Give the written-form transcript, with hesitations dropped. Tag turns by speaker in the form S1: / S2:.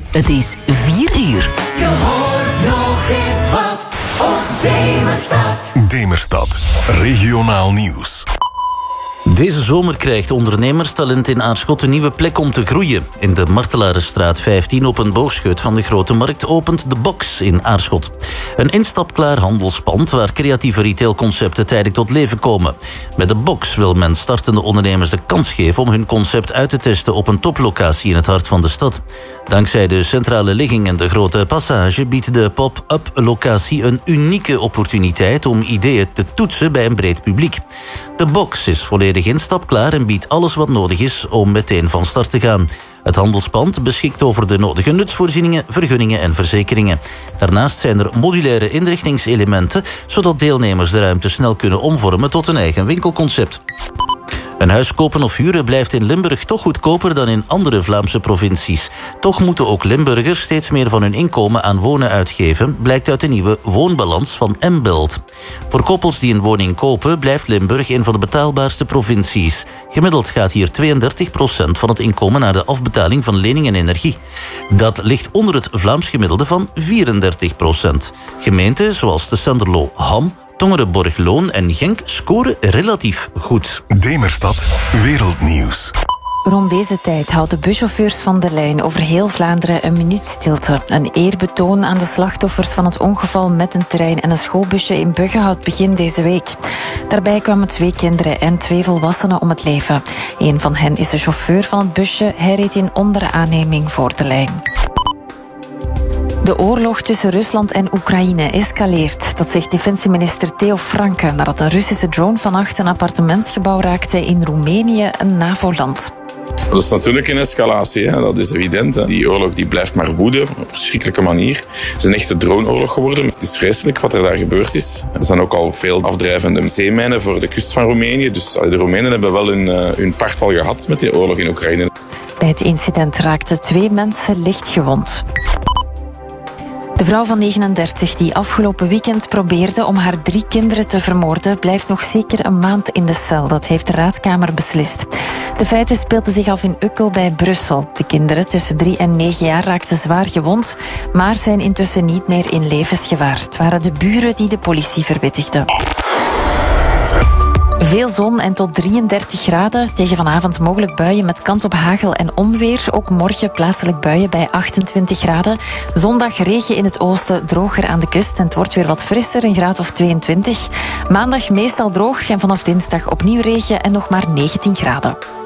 S1: Het is 4 uur.
S2: Je hoort nog eens wat op Demerstad.
S3: Demerstad, regionaal nieuws.
S4: Deze zomer krijgt ondernemerstalent in Aarschot een nieuwe plek om te groeien. In de Martelarenstraat 15 op een boogschut van de Grote Markt opent de Box in Aarschot. Een instapklaar handelspand waar creatieve retailconcepten tijdelijk tot leven komen. Met de Box wil men startende ondernemers de kans geven om hun concept uit te testen op een toplocatie in het hart van de stad. Dankzij de centrale ligging en de grote passage biedt de pop-up locatie een unieke opportuniteit om ideeën te toetsen bij een breed publiek. De Box is volledig instapklaar en biedt alles wat nodig is om meteen van start te gaan. Het handelspand beschikt over de nodige nutsvoorzieningen, vergunningen en verzekeringen. Daarnaast zijn er modulaire inrichtingselementen, zodat deelnemers de ruimte snel kunnen omvormen tot een eigen winkelconcept. Een huis kopen of huren blijft in Limburg toch goedkoper dan in andere Vlaamse provincies. Toch moeten ook Limburgers steeds meer van hun inkomen aan wonen uitgeven, blijkt uit de nieuwe woonbalans van Mbelt. Voor koppels die een woning kopen blijft Limburg een van de betaalbaarste provincies. Gemiddeld gaat hier 32% van het inkomen naar de afbetaling van lening en energie. Dat ligt onder het Vlaams gemiddelde van 34%. Gemeenten zoals de Sanderlo, Ham, Tongeren, Loon en Genk scoren relatief goed.
S3: Demerstad, wereldnieuws.
S5: Rond deze tijd houden buschauffeurs van de lijn over heel Vlaanderen een minuut stilte. Een eerbetoon aan de slachtoffers van het ongeval met een trein en een schoolbusje in Buggenhout begin deze week. Daarbij kwamen 2 kinderen en 2 volwassenen om het leven. Een van hen is de chauffeur van het busje. Hij reed in onderaanneming voor de lijn. De oorlog tussen Rusland en Oekraïne escaleert. Dat zegt defensieminister Theo Franke nadat een Russische drone vannacht een appartementsgebouw raakte in Roemenië, een NAVO-land.
S6: Dat is natuurlijk een escalatie, hè. Dat is evident. Hè. Die oorlog die blijft maar woeden, op een verschrikkelijke manier. Het is een echte droneoorlog geworden. Het is vreselijk wat er daar gebeurd is. Er zijn ook al veel afdrijvende zeemijnen voor de kust van Roemenië. Dus de Roemenen hebben wel hun part al gehad met die oorlog in Oekraïne.
S5: Bij het incident raakten 2 mensen licht gewond. De vrouw van 39 die afgelopen weekend probeerde om haar 3 kinderen te vermoorden, blijft nog zeker een maand in de cel. Dat heeft de raadkamer beslist. De feiten speelden zich af in Ukkel bij Brussel. De kinderen tussen 3 en 9 jaar raakten zwaar gewond, maar zijn intussen niet meer in levensgevaar. Het waren de buren die de politie verwittigden. Veel zon en tot 33 graden. Tegen vanavond mogelijk buien met kans op hagel en onweer. Ook morgen plaatselijk buien bij 28 graden. Zondag regen in het oosten, droger aan de kust. En het wordt weer wat frisser, een graad of 22. Maandag meestal droog en vanaf dinsdag opnieuw regen en nog maar 19 graden.